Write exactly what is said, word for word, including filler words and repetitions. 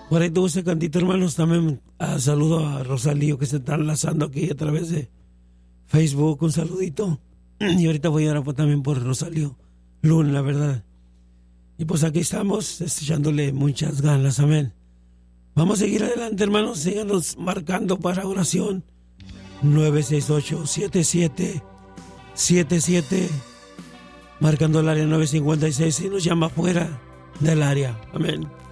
Por ahí tuvo ese cantito, hermanos. También uh, saludo a Rosalío, que se está enlazando aquí a través de Facebook. Un saludito. Y ahorita voy a orar por, también por Rosalío Luna, la verdad. Y pues aquí estamos, echándole muchas ganas, amén. Vamos a seguir adelante, hermanos. Síganos marcando para oración. nueve seis ocho, siete siete siete siete, marcando el área nueve cinco seis, y nos llama fuera del área. Amén.